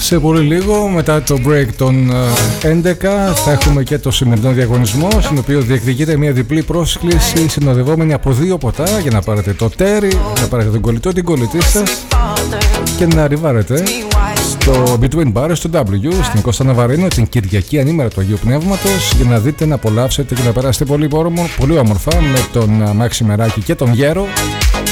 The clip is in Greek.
Σε πολύ λίγο, μετά το break των 11, θα έχουμε και το σημερινό διαγωνισμό, στον οποίο διεκδικείται μια διπλή πρόσκληση συνοδευόμενη από 2 ποτά για να πάρετε το τέρι, να πάρετε τον κολλητό, την κολλητή σας και να arrivάρετε στο Between Bars στο W στην Κώστα Ναβαρίνο την Κυριακή ανήμερα του Αγίου Πνεύματος για να δείτε, να απολαύσετε και να περάσετε πολύ όμορφα με τον Μάξι Μεράκη και τον Γέρο.